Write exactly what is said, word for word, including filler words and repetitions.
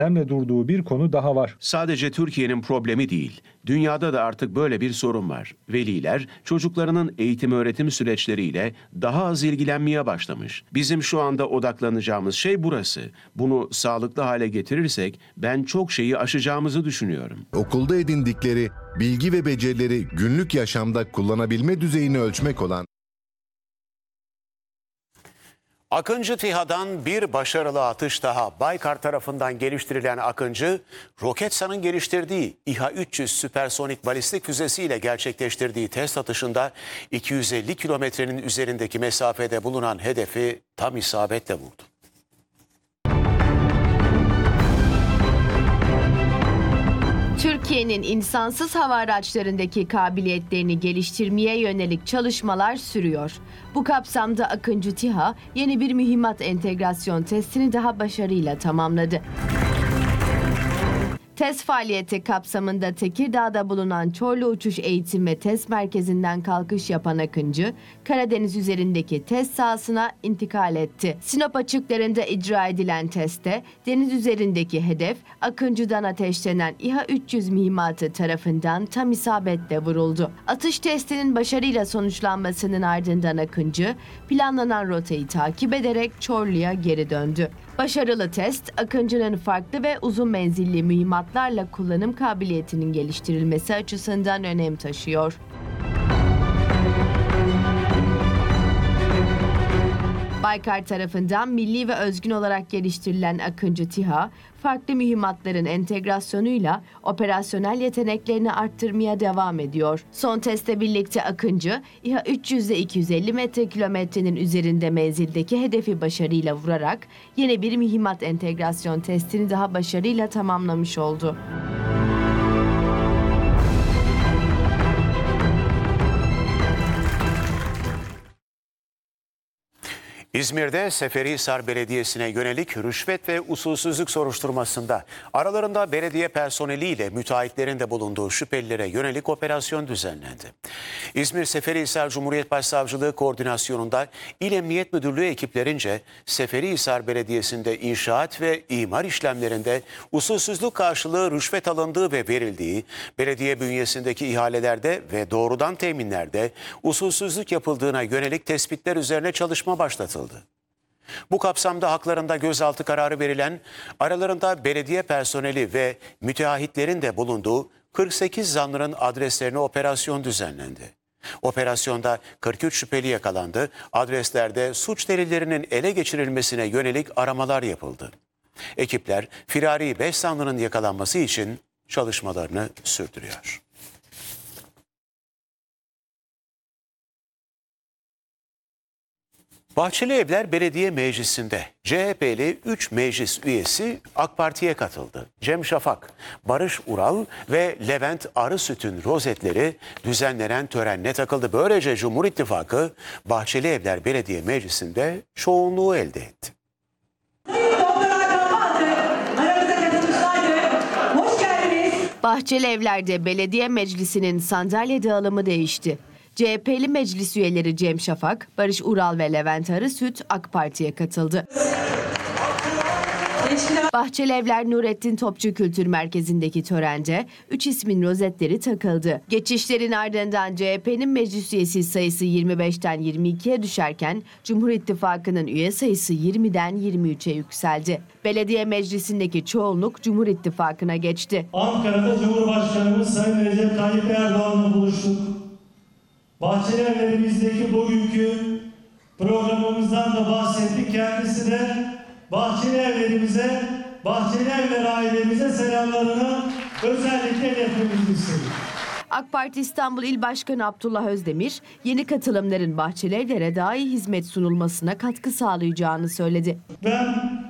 Demle durduğu bir konu daha var. Sadece Türkiye'nin problemi değil, dünyada da artık böyle bir sorun var. Veliler çocuklarının eğitim öğretim süreçleriyle daha az ilgilenmeye başlamış. Bizim şu anda odaklanacağımız şey burası. Bunu sağlıklı hale getirirsek ben çok şeyi aşacağımızı düşünüyorum. Okulda edindikleri bilgi ve becerileri günlük yaşamda kullanabilme düzeyini ölçmek olan Akıncı TİHA'dan bir başarılı atış daha. Baykar tarafından geliştirilen Akıncı, Roketsan'ın geliştirdiği İHA üç yüz süpersonik balistik füzesiyle gerçekleştirdiği test atışında iki yüz elli kilometrenin üzerindeki mesafede bulunan hedefi tam isabetle vurdu. Türkiye'nin insansız hava araçlarındaki kabiliyetlerini geliştirmeye yönelik çalışmalar sürüyor. Bu kapsamda Akıncı TİHA yeni bir mühimmat entegrasyon testini daha başarıyla tamamladı. Test faaliyeti kapsamında Tekirdağ'da bulunan Çorlu Uçuş Eğitim ve Test Merkezi'nden kalkış yapan Akıncı, Karadeniz üzerindeki test sahasına intikal etti. Sinop açıklarında icra edilen testte deniz üzerindeki hedef Akıncı'dan ateşlenen İHA üç yüz mühimmatı tarafından tam isabetle vuruldu. Atış testinin başarıyla sonuçlanmasının ardından Akıncı, planlanan rotayı takip ederek Çorlu'ya geri döndü. Başarılı test, Akıncı'nın farklı ve uzun menzilli mühimmatlarla kullanım kabiliyetinin geliştirilmesi açısından önem taşıyor. Baykar tarafından milli ve özgün olarak geliştirilen Akıncı TİHA, farklı mühimmatların entegrasyonuyla operasyonel yeteneklerini arttırmaya devam ediyor. Son testle birlikte Akıncı, İHA üç yüz ile iki yüz elli metre kilometrenin üzerinde menzildeki hedefi başarıyla vurarak yeni bir mühimmat entegrasyon testini daha başarıyla tamamlamış oldu. İzmir'de Seferihisar Belediyesi'ne yönelik rüşvet ve usulsüzlük soruşturmasında aralarında belediye personeliyle müteahhitlerin de bulunduğu şüphelilere yönelik operasyon düzenlendi. İzmir Seferihisar Cumhuriyet Başsavcılığı koordinasyonunda İl Emniyet Müdürlüğü ekiplerince Seferihisar Belediyesi'nde inşaat ve imar işlemlerinde usulsüzlük karşılığı rüşvet alındığı ve verildiği, belediye bünyesindeki ihalelerde ve doğrudan teminlerde usulsüzlük yapıldığına yönelik tespitler üzerine çalışma başlatıldı. Bu kapsamda haklarında gözaltı kararı verilen, aralarında belediye personeli ve müteahhitlerin de bulunduğu kırk sekiz zanlının adreslerine operasyon düzenlendi. Operasyonda kırk üç şüpheli yakalandı, adreslerde suç delillerinin ele geçirilmesine yönelik aramalar yapıldı. Ekipler firari beş zanlının yakalanması için çalışmalarını sürdürüyor. Bahçelievler Belediye Meclisi'nde C H P'li üç meclis üyesi AK Parti'ye katıldı. Cem Şafak, Barış Ural ve Levent Arısüt'ün rozetleri düzenlenen törenle takıldı. Böylece Cumhur İttifakı Bahçelievler Belediye Meclisi'nde çoğunluğu elde etti. Bahçelievler'de belediye meclisinin sandalye dağılımı değişti. C H P'li meclis üyeleri Cem Şafak, Barış Ural ve Levent Arısüt AK Parti'ye katıldı. Bahçelievler Nurettin Topçu Kültür Merkezi'ndeki törende üç ismin rozetleri takıldı. Geçişlerin ardından C H P'nin meclis üyesi sayısı yirmi beşten yirmi ikiye düşerken Cumhur İttifakı'nın üye sayısı yirmiden yirmi üçe yükseldi. Belediye meclisindeki çoğunluk Cumhur İttifakı'na geçti. Ankara'da Cumhurbaşkanımız Sayın Recep Tayyip Erdoğan'la buluştuk. Bahçelievlerimizdeki bugünkü programımızdan da bahsettik. Kendisi de Bahçelievlerimize, Bahçelievler ailemize selamlarını özellikle iletmemizi istedi. AK Parti İstanbul İl Başkanı Abdullah Özdemir, yeni katılımların Bahçelievlere daha iyi hizmet sunulmasına katkı sağlayacağını söyledi. Ben